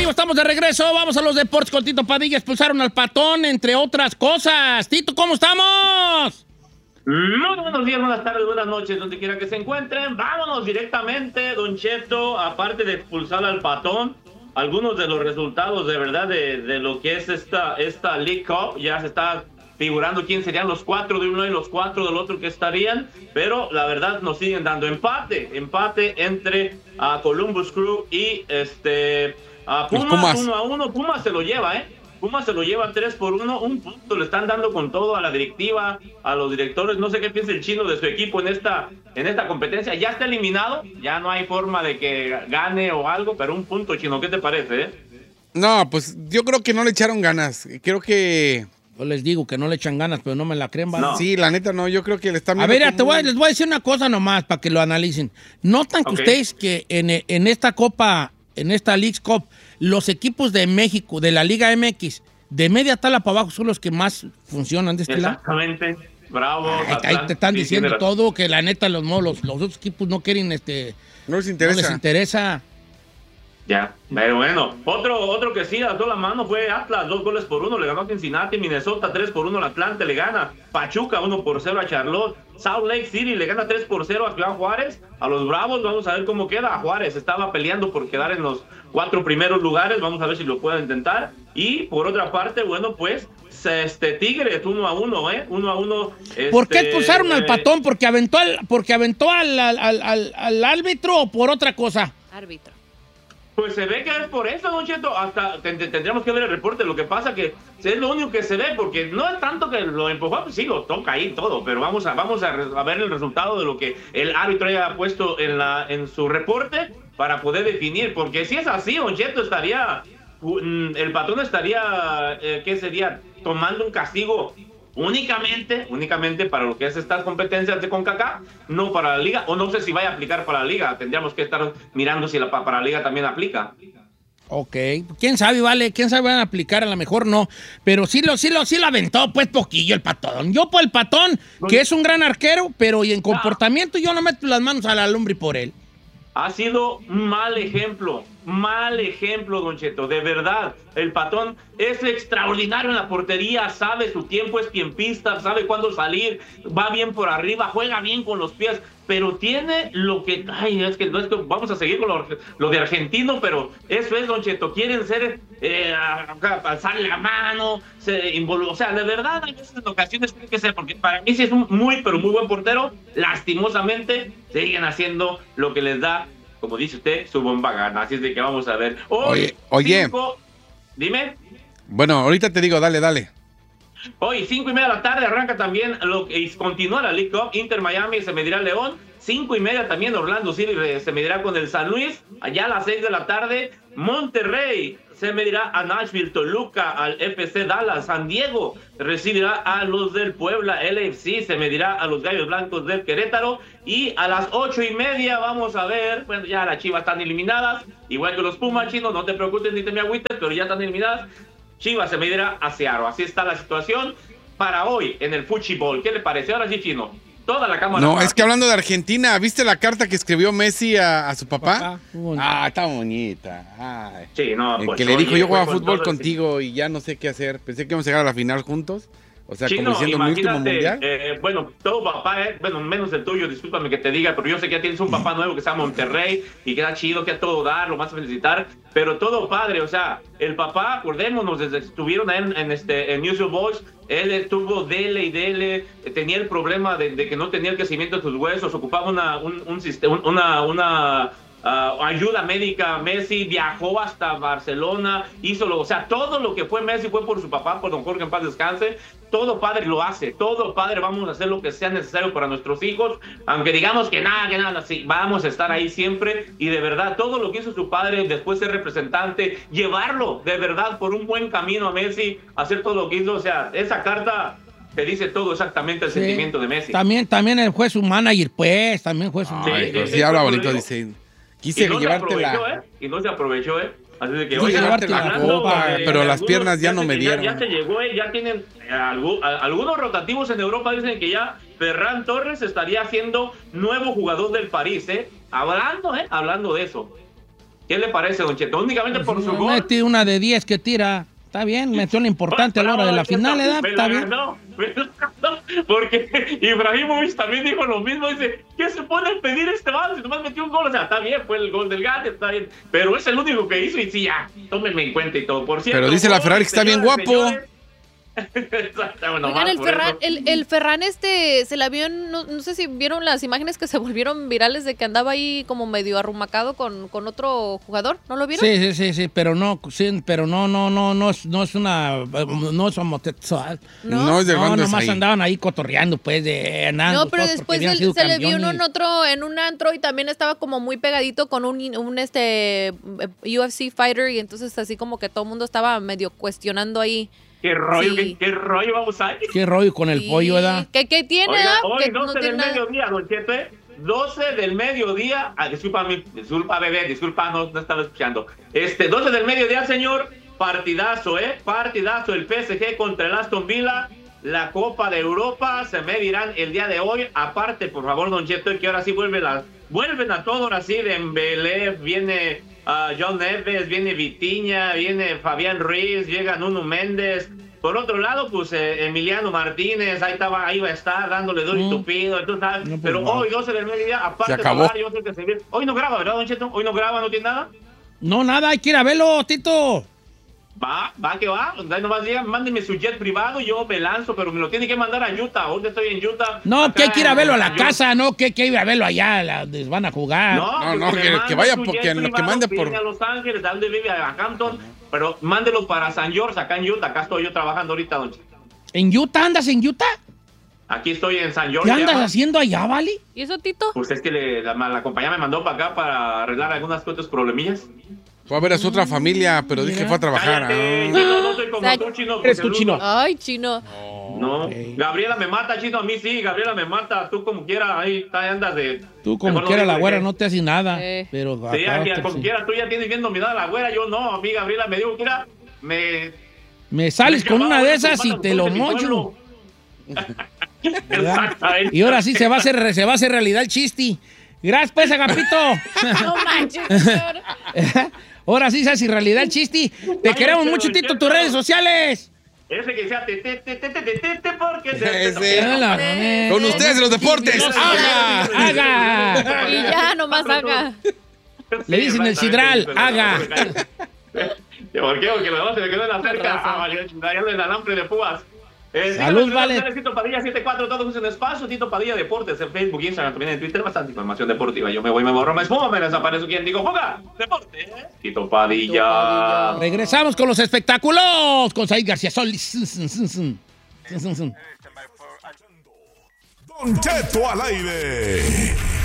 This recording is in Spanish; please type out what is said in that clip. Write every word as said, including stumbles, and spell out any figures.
amigos, estamos de regreso. Vamos a los deportes con Tito Padilla. Expulsaron al Patón, entre otras cosas. Tito, ¿cómo estamos? Muy buenos días, buenas tardes, buenas noches, donde quiera que se encuentren. Vámonos directamente, Don Cheto, aparte de expulsar al Patón, algunos de los resultados de verdad de, de lo que es esta, esta League Cup. Ya se está figurando quién serían los cuatro de uno y los cuatro del otro que estarían, pero la verdad nos siguen dando empate, empate entre uh, Columbus Crew y este uh, Pumas, Pumas, uno a uno. Pumas se lo lleva, ¿eh? Pumas se lo lleva tres por uno, un punto le están dando con todo a la directiva, a los directores. No sé qué piensa el Chino de su equipo en esta, en esta competencia. Ya está eliminado, ya no hay forma de que gane o algo, pero un punto, Chino, ¿qué te parece, eh? No, pues yo creo que no le echaron ganas. Creo que... Yo les digo que no le echan ganas, pero no me la creen, ¿vale? No. Sí, la neta no, yo creo que le están... A ver, te voy, les voy a decir una cosa nomás para que lo analicen. ¿Notan que okay. ustedes que en, en esta Copa, en esta League Cup, los equipos de México, de la Liga M X, de media tabla para abajo son los que más funcionan de este Exactamente. lado? Exactamente. Bravo. Ay, ahí te están sí, diciendo sí, todo, que la neta los, no, los, los otros equipos no quieren, este... No les interesa. No les interesa. Ya, pero bueno, otro, otro que sí alzó la mano fue Atlas, dos goles por uno, le ganó a Cincinnati, Minnesota tres por uno al Atlante, le gana Pachuca uno por cero a Charlotte, Salt Lake City le gana tres por cero a Ciudad Juárez, a los Bravos, vamos a ver cómo queda. Juárez estaba peleando por quedar en los cuatro primeros lugares, vamos a ver si lo pueden intentar. Y por otra parte, bueno, pues este Tigres uno a uno, ¿eh? Uno a uno. Este, ¿Por qué expulsaron eh, al Patón? ¿Porque aventó al, porque aventó al, al, al, al, al árbitro o por otra cosa? Árbitro. Pues se ve que es por eso, Don Cheto. Hasta tendríamos que ver el reporte. Lo que pasa que es lo único que se ve, porque no es tanto que lo empujó, pues sí, lo toca ahí todo, pero vamos a, vamos a, a ver el resultado de lo que el árbitro haya puesto en, la, en su reporte para poder definir. Porque si es así, Don Cheto, estaría, el Patón estaría, eh, ¿qué sería? Tomando un castigo únicamente, únicamente para lo que es estas competencias de CONCACAF, no para la liga, o no sé si vaya a aplicar para la liga. Tendríamos que estar mirando si la, para la liga también aplica. Ok, quién sabe, vale, quién sabe van a aplicar, a lo mejor no, pero sí lo, sí lo, sí lo aventó, pues poquillo el Patón. Yo por el Patón, que es un gran arquero, pero y en comportamiento yo no meto las manos a la lumbre por él. Ha sido un mal ejemplo, mal ejemplo, Don Cheto, de verdad. El Patón es extraordinario en la portería, sabe su tiempo, es tiempista, sabe cuándo salir, va bien por arriba, juega bien con los pies, pero tiene lo que... Ay, es que, no es que vamos a seguir con lo, lo de argentino, pero eso es, Don Cheto, quieren ser, eh, alzarle la mano, se involu- o sea, de verdad, hay veces en ocasiones tiene que ser, porque para mí sí es un muy, pero muy buen portero, lastimosamente siguen haciendo lo que les da, como dice usted, su bomba gana. Así es de que vamos a ver. Hoy, oye, oye. Cinco, dime. Bueno, ahorita te digo, dale, dale. Hoy, cinco y media de la tarde, arranca también lo que continúa la League Cup. Inter Miami se medirá León. Cinco y media también Orlando City se medirá con el San Luis. Allá a las seis de la tarde, Monterrey se medirá a Nashville, Toluca, al F C Dallas, San Diego recibirá a los del Puebla, L A F C se medirá a los Gallos Blancos del Querétaro, y a las ocho y media vamos a ver, bueno, ya las Chivas están eliminadas, igual que los Pumas, Chino, no te preocupes ni te me agüites, pero ya están eliminadas. Chivas se medirá a Seattle, así está la situación para hoy en el fútbol. ¿Qué le parece? Ahora sí, Chino. Toda la cámara. No, es que hablando de Argentina, ¿viste la carta que escribió Messi a, a su papá? papá ah, está bonita. Ay. Sí, no, pues, que le dijo, oye, yo juego pues, fútbol todo, contigo sí. Y ya no sé qué hacer. Pensé que íbamos a llegar a la final juntos. O sea, Chino, como diciendo mi último mundial. Eh, bueno, todo papá, eh, bueno, menos el tuyo, discúlpame que te diga, pero yo sé que ya tienes un papá nuevo que se llama Monterrey y que da chido, que a todo dar, lo más a felicitar, pero todo padre, o sea, el papá, acordémonos, desde que estuvieron en, en, este, en News Your Voice, él estuvo dele y dele, tenía el problema de, de que no tenía el crecimiento de sus huesos, ocupaba una, un, un sistema, una, una Uh, ayuda médica. Messi viajó hasta Barcelona, hizo lo, o sea, todo lo que fue Messi fue por su papá, por don Jorge, en paz descanse. Todo padre lo hace, todo padre vamos a hacer lo que sea necesario para nuestros hijos, aunque digamos que nada, que nada, sí, vamos a estar ahí siempre. Y de verdad, todo lo que hizo su padre, después ser representante, llevarlo de verdad por un buen camino a Messi, hacer todo lo que hizo, o sea, esa carta te dice todo exactamente el sí. sentimiento de Messi. También, también el juez su manager, pues, también fue su Ay, manager. pues, sí, habla bonito, dice... Quise y no llevártela. Se aprovechó, ¿eh? Y no se aprovechó, ¿eh? Así de que, Quise oye, llevarte la copa, de, pero de las algunos, piernas ya no se, me dieron. Ya, ya se llegó, ¿eh? Ya tienen eh, algo, a, algunos rotativos en Europa dicen que ya Ferran Torres estaría siendo nuevo jugador del París, ¿eh? Hablando, ¿eh? Hablando de eso. ¿Qué le parece, Don Cheto? Únicamente por su No, gol. mete una de diez que tira. Está bien, metió lo importante a la hora de la final, ¿eh? Me Está la bien. ganó, me la ganó, porque Ibrahimovic también dijo lo mismo, dice, ¿qué se pone a pedir este vato si nomás metió un gol? O sea, está bien, fue el gol del Gante, está bien, pero es el único que hizo y sí, ya, tómenme en cuenta y todo. Por cierto, pero dice la Ferrari que está bien guapo. Señores, Oigan, el Ferran, el, el Ferran este, se la vio, no, no sé si vieron las imágenes que se volvieron virales de que andaba ahí como medio arrumacado con, con otro jugador, ¿no lo vieron? Sí, sí, sí, sí, pero no, sí, pero no, no, no, no es, no es una, no es homosexual. No, No es de No, bandas nomás ahí. andaban ahí cotorreando, pues, de andando. No, pero todos, después porque habían se, sido se le vio en campeones. un otro, en un antro y también estaba como muy pegadito con un, un este U F C fighter y entonces así como que todo el mundo estaba medio cuestionando ahí. ¿Qué rollo, Sí. qué, qué rollo vamos a ir? Qué rollo con el Sí. pollo, ¿verdad? ¿Qué, qué tiene? Oiga, ah? hoy Que no doce tiene del nada. mediodía, Don Cheto, ¿eh? doce del mediodía, ah, disculpa, mi, disculpa, bebé, disculpa, no, no estaba escuchando. Este, doce del mediodía, señor, partidazo, ¿eh? Partidazo, el P S G contra el Aston Villa, la Copa de Europa, se medirán el día de hoy. Aparte, por favor, Don Cheto, que ahora sí vuelve la, vuelven a todo, ahora sí, Dembélé, viene uh, John Neves, viene Vitinha, viene Fabián Ruiz, llega Nuno Méndez. Por otro lado, pues eh, Emiliano Martínez, ahí estaba, ahí va a estar dándole duro y Mm. tupido, entonces, ¿sabes? No, pues, pero no. hoy doce del mediodía, aparte Se de acabó. hablar, yo creo que se ve- hoy no graba, ¿verdad, Don Cheto? Hoy no graba, no tiene nada. No, nada, hay que ir a verlo, Tito. Va, va que va, ahí nomás digan, mándenme su jet privado, yo me lanzo, pero me lo tiene que mandar a Utah, ahorita estoy en Utah. No, acá que hay que ir a en- verlo a la en- casa, no, que hay que ir a verlo allá, la- les van a jugar. No, No, no, me que- mande que vaya su porque jet en lo que privado, mande por- viene a Los Ángeles, a donde vive, a Hampton, pero mándelo para San George, acá en Utah, acá estoy yo trabajando ahorita, Don Cheto. ¿En Utah andas en Utah? Aquí estoy en San George. ¿Qué andas ya. haciendo allá, Vali? ¿Y eso, Tito? Pues es que le- la, la compañía me mandó para acá para arreglar algunas cuantas problemillas. Fue a ver a su otra familia, pero dije que fue a trabajar. Cállate, Ah. chino, no soy como Sa- tú, chino. Eres porque tú, el chino. uno- Ay, chino. No, Ok. Gabriela me mata, chino, a mí sí, Gabriela me mata, tú como quiera, ahí está, andas de... Tú como mejor no quiera digo la de güera qué. no te hace nada, Eh. pero Sí, acá aquí, te- como sí. quiera, tú ya tienes bien dominada la güera, yo no, a mí Gabriela me dijo, mira, me... Me sales me con llamaba una de de esas y tu te lo de mi mocho. pueblo. ¿Verdad? Exactamente. Y ahora sí se va a hacer, se va a hacer realidad el chiste. Gracias, pues, Agapito. No manches, señor. Ahora sí se hace realidad el chiste. Te Ay, queremos pero, mucho, Don Tito, Cheto. tus redes sociales. Ese que decía, te, te, te, te, te, te, te, te, porque... te- Ese. te- Hola, Con ustedes los deportes. Haga, haga. Y ya, nomás haga. Le dicen el sidral, haga. ¿Por qué? Porque la voz se me quedó en la cerca. Ah, valió chingada, ya en el alambre de púas. Eh, Salud, síganos en vale. redes sociales, Tito Padilla setenta y cuatro, todos en espacio. Tito Padilla Deportes en Facebook, Instagram, también en Twitter. Bastante información deportiva. Yo me voy, me borro, me esfumo, me desaparezco. ¿Quién digo? ¡Fuga! Deporte. Tito Padilla. Regresamos con los espectáculos con Said García Solís. Don Cheto al aire.